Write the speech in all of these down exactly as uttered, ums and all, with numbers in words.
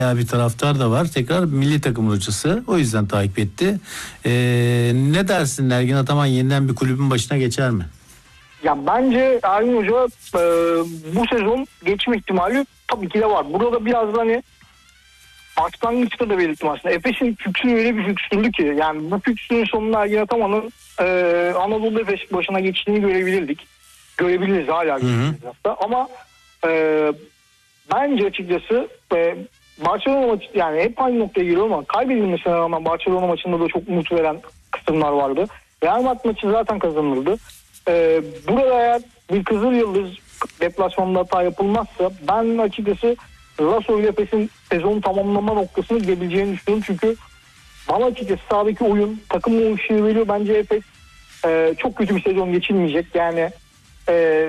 bir taraftar da var. Tekrar milli takım hocası. O yüzden takip etti. Ee, ne dersin, Ergin Ataman yeniden bir kulübün başına geçer mi? Ya bence Ergin Hoca e, bu sezon geçme ihtimali tabii ki de var. Burada biraz da hani başlangıçta da belirttim aslında. Efes'in fiksürü öyle bir fiksürlü ki yani bu fiksürün sonunda Ergin Ataman'ın e, Anadolu Efes başına geçtiğini görebilirdik. Görebiliriz hala görebiliriz hatta. Ama e, bence açıkçası e, Barcelona maçı yani hep aynı noktaya giriyor ama kaybedilmesine rağmen Barcelona maçında da çok umut veren kısımlar vardı. Real Madrid maçı zaten kazanıldı. Ee, burada eğer bir Kızıl Yıldız deplasmanında hata yapılmazsa ben açıkçası Lasso ile Efes'in sezonu tamamlama noktasını gidebileceğini düşünüyorum. Çünkü bana açıkçası sahadaki oyun takımla uyuşuyor veriyor. Bence Efes e, çok kötü bir sezon geçirmeyecek. Yani e,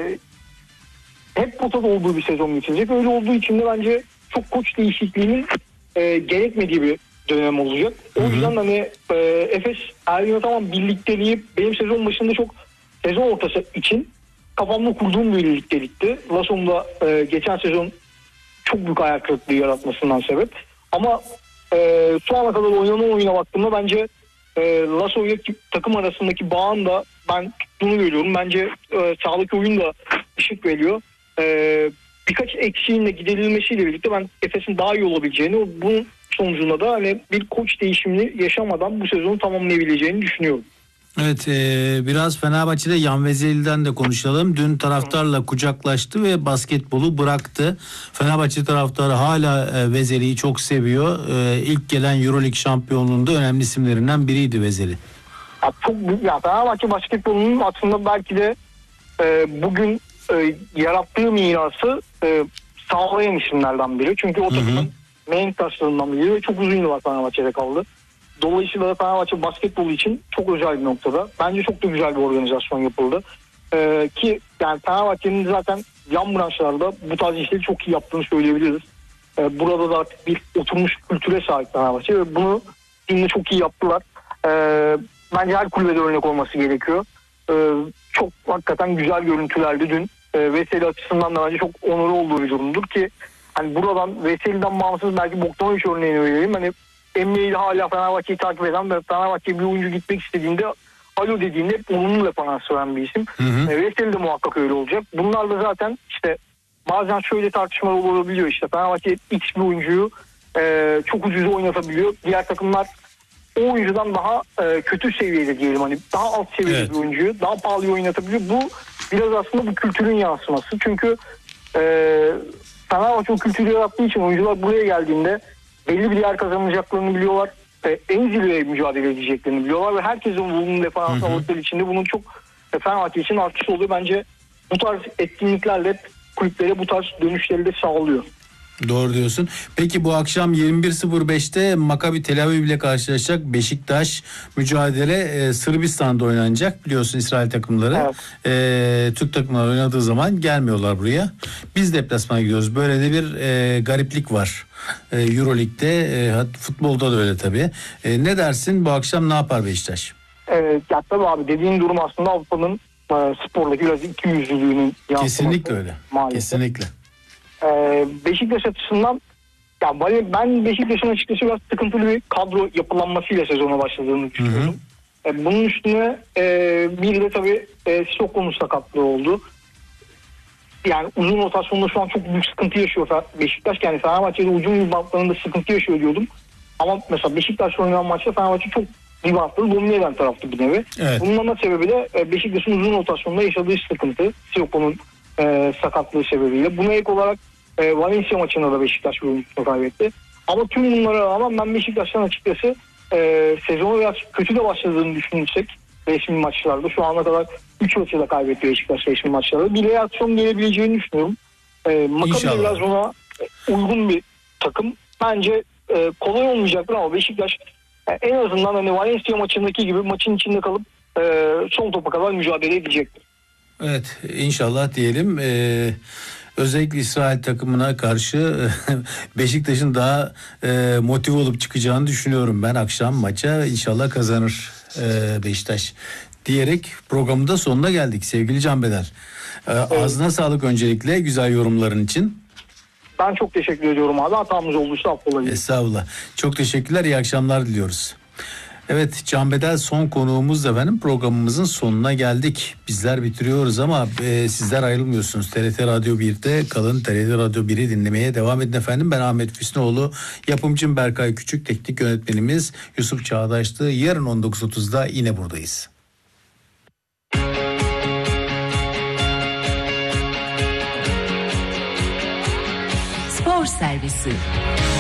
hep potada olduğu bir sezon geçirecek. Öyle olduğu için de bence çok koç değişikliğinin e, gerekmediği bir dönem olacak. O yüzden hani e, Efes Ergin Ataman birlikteliği benim sezon başında çok sezon ortası için kafamda kurduğum bir birliktelikti. Lasso'nda e, geçen sezon çok büyük ayak kırıklığı yaratmasından sebep. Ama e, şu ana kadar oynanan oyuna baktığımda bence e, Lasso ile takım arasındaki bağın da ben tuttuğunu görüyorum. Bence e, sağdaki oyun da ışık veriyor. E, birkaç eksiğinle giderilmesiyle birlikte ben Efes'in daha iyi olabileceğini, bunun sonucunda da hani bir koç değişimini yaşamadan bu sezonu tamamlayabileceğini düşünüyorum. Evet, e, biraz Fenerbahçe'de Yan Vezeli'den de konuşalım. Dün taraftarla kucaklaştı ve basketbolu bıraktı. Fenerbahçe taraftarı hala e, Vezeli'yi çok seviyor. E, ilk gelen Euroleague şampiyonluğunda önemli isimlerinden biriydi Vezeli. Ya çok ya Fenerbahçe basketbolunun aslında belki de e, bugün e, yarattığı mirası e, sağlayan isimlerden biri. Çünkü o takımın main taşlarından biri ve çok uzun yıllar Fenerbahçe'de kaldı. Dolayısıyla da Fenerbahçe basketbolu için çok özel bir noktada. Bence çok da güzel bir organizasyon yapıldı. Ee, ki yani Fenerbahçe'nin zaten yan branşlarda bu tarz işleri çok iyi yaptığını söyleyebiliriz. Ee, burada da artık bir oturmuş kültüre sahip Fenerbahçe ve bunu yine çok iyi yaptılar. Ee, bence her kulübede örnek olması gerekiyor. Ee, çok hakikaten güzel görüntülerdi dün. Ee, Veseli açısından da bence çok onuru olduğu bir durumdur ki hani buradan Veseli'den bağımsız belki Bogdanovic örneğini vereyim. Hani N B A'de hala Fenerbahçe'yi takip eden ve Fenerbahçe'ye bir oyuncu gitmek istediğinde alo dediğinde hep olumlu referans veren bir isim. Veseli de muhakkak öyle olacak. Bunlar da zaten işte bazen şöyle tartışmalar olabiliyor işte. Fenerbahçe X bir oyuncuyu e, çok ucuz oynatabiliyor. Diğer takımlar o oyuncudan daha e, kötü seviyede diyelim hani daha alt seviyede evet. bir oyuncuyu daha pahalı oynatabiliyor. Bu biraz aslında bu kültürün yansıması. Çünkü e, Fenerbahçe o kültürü yarattığı için oyuncular buraya geldiğinde belli bir yer kazanacaklarını biliyorlar. E, en zirveye mücadele edeceklerini biliyorlar ve herkesin bulunduğu defansı aldıkları içinde bunun çok Fenerbahçe için artısı oluyor. Bence bu tarz etkinliklerle kulüplere bu tarz dönüşleri de sağlıyor. Doğru diyorsun. Peki bu akşam yirmi bir sıfır beşte Maccabi Tel Aviv ile karşılaşacak. Beşiktaş mücadele e, Sırbistan'da oynanacak. Biliyorsun İsrail takımları evet. e, Türk takımları oynadığı zaman gelmiyorlar buraya. Biz deplasmana gidiyoruz. Böyle de bir e, gariplik var. E, Euroleague'de e, futbolda da öyle tabii. E, ne dersin, bu akşam ne yapar Beşiktaş? Evet, ya tabii abi dediğin durum aslında Avrupa'nın e, spordaki biraz ikiyüzlülüğünün yansıması. Kesinlikle öyle. Maalesef. Kesinlikle. Beşiktaş açısından ya ben Beşiktaş'ın açıkçası biraz sıkıntılı bir kadro yapılanmasıyla sezona başladığını düşünüyorum. Hı hı. Bunun üstüne bir de tabii Sissoko'nun sakatlığı oldu. Yani uzun rotasyonda şu an çok büyük sıkıntı yaşıyor Beşiktaş. Yani Fenerbahçe'de uzun reboundlarında sıkıntı yaşıyor diyordum. Ama mesela Beşiktaş'la oynanan maçta Fenerbahçe çok reboundları domine eden taraftı bir nevi. Evet. Bunun ana sebebi de Beşiktaş'ın uzun rotasyonda yaşadığı sıkıntı. Sissoko'nun e, sakatlığı sebebiyle. Buna ek olarak E, Valencia maçında da Beşiktaş bir oyuncusunu kaybetti. Ama tüm bunlara rağmen ben Beşiktaş'tan açıkçası e, sezonu biraz kötü de başladığını düşünürsek resmi maçlarda şu ana kadar üç maçı da kaybetti Beşiktaş resmi maçlarda. Bir reaksiyon gelebileceğini düşünüyorum. E, Maccabi biraz ona uygun bir takım. Bence e, kolay olmayacaktır ama Beşiktaş e, en azından hani Valencia maçındaki gibi maçın içinde kalıp e, son topa kadar mücadele edecektir. Evet, inşallah diyelim. Eee Özellikle İsrail takımına karşı Beşiktaş'ın daha e, motive olup çıkacağını düşünüyorum ben akşam maça. İnşallah kazanır e, Beşiktaş diyerek programın da sonuna geldik sevgili Can Bedel. E, evet. Ağzına sağlık öncelikle güzel yorumların için. Ben çok teşekkür ediyorum abi. Hatamız olduysa affola. Estağfurullah. Çok teşekkürler. İyi akşamlar diliyoruz. Evet, Can Bedel son konuğumuz da benim. Programımızın sonuna geldik. Bizler bitiriyoruz ama e, sizler ayrılmıyorsunuz. T R T Radyo birde kalın. T R T Radyo biri dinlemeye devam edin efendim. Ben Ahmet Füsnoğlu. Yapımcım Berkay Küçük. Teknik yönetmenimiz Yusuf Çağdaş'tı. Yarın on dokuz otuzda yine buradayız. Spor Servisi.